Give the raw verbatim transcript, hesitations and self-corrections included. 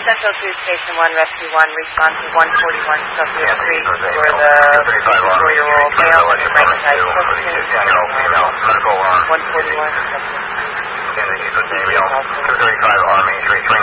Central two, Station one, Rescue one, respond to one forty-one Suffolk Street for the fifty-four-year-old male in recognized question. one forty-one Suffolk. two thirty-five Army, three three.